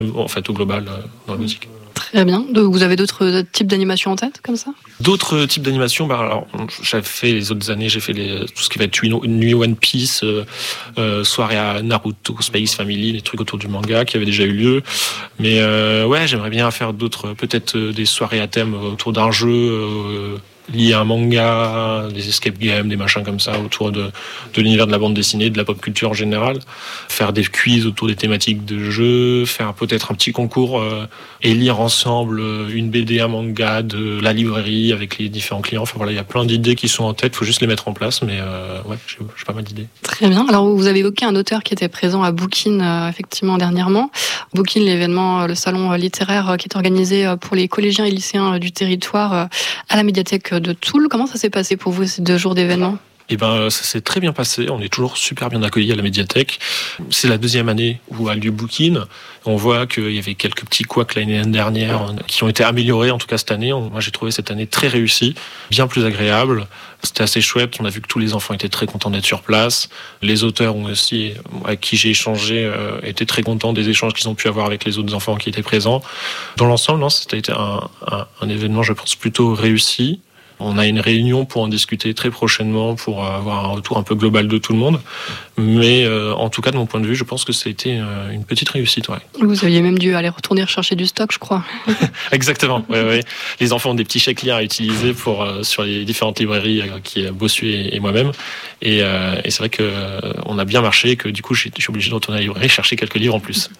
en fait, au global, dans la boutique. Très bien. Vous avez d'autres types d'animations en tête, comme ça ? D'autres types d'animations, alors, j'avais fait les autres années, j'ai fait tout ce qui va être nuit One Piece, soirée à Naruto, Space Family, les trucs autour du manga qui avaient déjà eu lieu. Mais ouais, j'aimerais bien faire d'autres, peut-être des soirées à thème autour d'un jeu lié à un manga, des escape games, des machins comme ça autour de l'univers de la bande dessinée, de la pop culture en général. Faire des quiz autour des thématiques de jeux, faire peut-être un petit concours et lire ensemble une BD, un manga de la librairie avec les différents clients. Enfin voilà, il y a plein d'idées qui sont en tête, il faut juste les mettre en place, mais ouais, j'ai pas mal d'idées. Très bien. Alors vous avez évoqué un auteur qui était présent à Bookin effectivement dernièrement. Bookin, l'événement, le salon littéraire qui est organisé pour les collégiens et lycéens du territoire à la médiathèque de Toul. Comment ça s'est passé pour vous ces 2 jours d'événement ? Eh ben, ça s'est très bien passé. On est toujours super bien accueillis à la médiathèque. C'est la 2e année où a lieu Bookin. On voit qu'il y avait quelques petits couacs l'année dernière qui ont été améliorés, en tout cas cette année. Moi, j'ai trouvé cette année très réussie, bien plus agréable. C'était assez chouette. On a vu que tous les enfants étaient très contents d'être sur place. Les auteurs ont aussi, avec qui j'ai échangé, étaient très contents des échanges qu'ils ont pu avoir avec les autres enfants qui étaient présents. Dans l'ensemble, non, c'était un événement, je pense, plutôt réussi. On a une réunion pour en discuter très prochainement, pour avoir un retour un peu global de tout le monde. Mais en tout cas, de mon point de vue, je pense que ça a été une petite réussite. Ouais. Vous aviez même dû aller retourner rechercher du stock, je crois. Exactement. Ouais. Les enfants ont des petits chèques liens à utiliser sur les différentes librairies qui est Bossu et moi-même. Et c'est vrai qu'on a bien marché et que du coup, je suis obligé de retourner à la librairie chercher quelques livres en plus.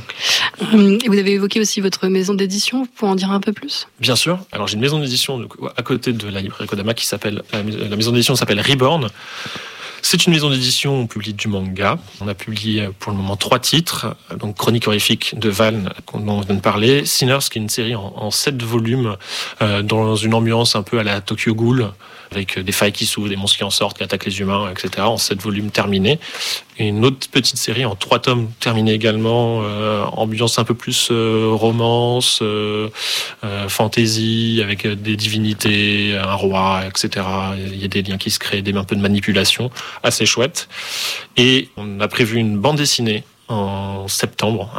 Et vous avez évoqué aussi votre maison d'édition. Vous pouvez en dire un peu plus ? Bien sûr. Alors, j'ai une maison d'édition à côté de la librairie Kodama qui s'appelle, la maison d'édition s'appelle Reborn. C'est une maison d'édition où on publie du manga. On a publié pour le moment 3 titres. Donc Chronique horrifique de Valne, dont on vient de parler. Sinners, qui est une série en 7 volumes, dans une ambiance un peu à la Tokyo Ghoul, avec des failles qui s'ouvrent, des monstres qui en sortent, qui attaquent les humains, etc. En 7 volumes terminés. Et une autre petite série en 3 tomes terminée également, ambiance un peu plus romance, fantasy, avec des divinités, un roi, etc. Il y a des liens qui se créent, un peu de manipulation, assez chouette. Et on a prévu une bande dessinée en septembre,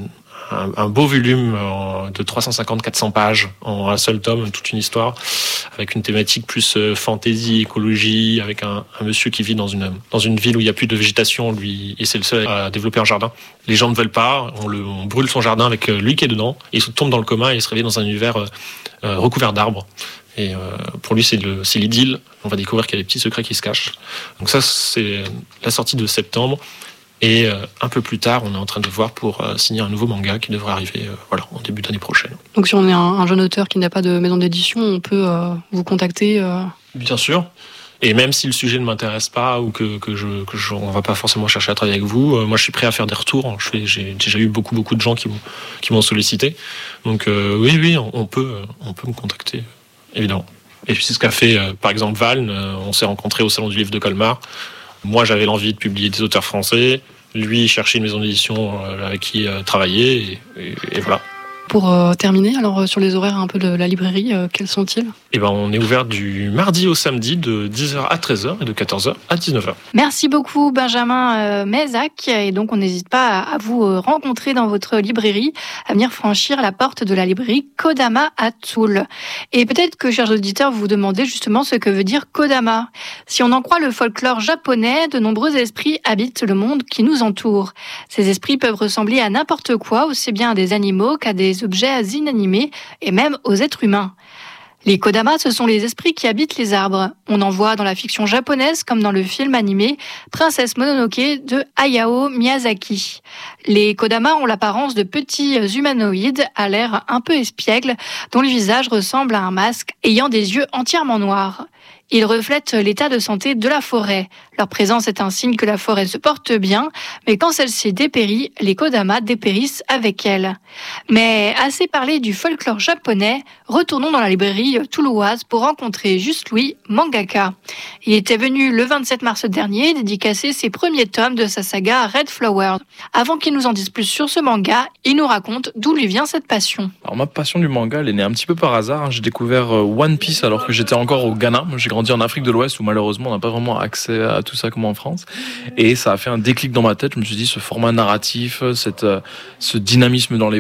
un beau volume de 350-400 pages en un seul tome, toute une histoire, avec une thématique plus fantasy, écologie, avec un monsieur qui vit dans une ville où il n'y a plus de végétation, lui, et c'est le seul à développer un jardin. Les gens ne veulent pas, on brûle son jardin avec lui qui est dedans, et il se tombe dans le coma et il se réveille dans un univers recouvert d'arbres. Et pour lui, c'est l'idylle. On va découvrir qu'il y a des petits secrets qui se cachent. Donc ça, c'est la sortie de septembre. Et un peu plus tard, on est en train de voir pour signer un nouveau manga qui devrait arriver en début d'année prochaine. Donc si on est un jeune auteur qui n'a pas de maison d'édition, on peut vous contacter Bien sûr. Et même si le sujet ne m'intéresse pas ou on va pas forcément chercher à travailler avec vous, moi je suis prêt à faire des retours. J'ai déjà eu beaucoup de gens qui m'ont sollicité. Donc oui, on peut me contacter, évidemment. Et puis c'est ce qu'a fait par exemple Valne. On s'est rencontrés au Salon du Livre de Colmar. Moi, j'avais l'envie de publier des auteurs français. Lui, il cherchait une maison d'édition avec qui travailler. Et voilà. Pour terminer, alors sur les horaires un peu de la librairie, quels sont-ils ? On est ouvert du mardi au samedi de 10h à 13h et de 14h à 19h. Merci beaucoup Benjamin Mézac. Et donc on n'hésite pas à vous rencontrer dans votre librairie, à venir franchir la porte de la librairie Kodama à Toul. Et peut-être que, chers auditeurs, vous vous demandez justement ce que veut dire Kodama. Si on en croit le folklore japonais, de nombreux esprits habitent le monde qui nous entoure. Ces esprits peuvent ressembler à n'importe quoi, aussi bien à des animaux qu'à des objets inanimés et même aux êtres humains. Les Kodama, ce sont les esprits qui habitent les arbres. On en voit dans la fiction japonaise comme dans le film animé Princesse Mononoke de Hayao Miyazaki. Les Kodama ont l'apparence de petits humanoïdes à l'air un peu espiègles, dont le visage ressemble à un masque ayant des yeux entièrement noirs. Ils reflètent l'état de santé de la forêt. Leur présence est un signe que la forêt se porte bien, mais quand celle-ci dépérit, les Kodama dépérissent avec elle. Mais assez parlé du folklore japonais, retournons dans la librairie toulouoise pour rencontrer Juste Louis, mangaka. Il était venu le 27 mars dernier dédicacer ses premiers tomes de sa saga Red Flower. Avant qu'il nous en dise plus sur ce manga, il nous raconte d'où lui vient cette passion. Alors ma passion du manga, elle est née un petit peu par hasard. J'ai découvert One Piece alors que j'étais encore au Ghana. J'ai grandi grandi en Afrique de l'Ouest où malheureusement on n'a pas vraiment accès à tout ça comme en France. Et ça a fait un déclic dans ma tête. Je me suis dit, ce format narratif, ce dynamisme dans les